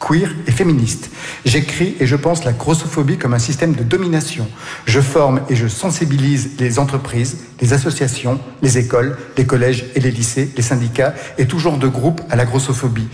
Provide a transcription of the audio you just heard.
queer et féministe. J'écris et je pense la grossophobie comme un système de domination. Je forme et je sensibilise les entreprises, les associations, les écoles, les collèges et les lycées, les syndicats et tout genre de groupes à la grossophobie.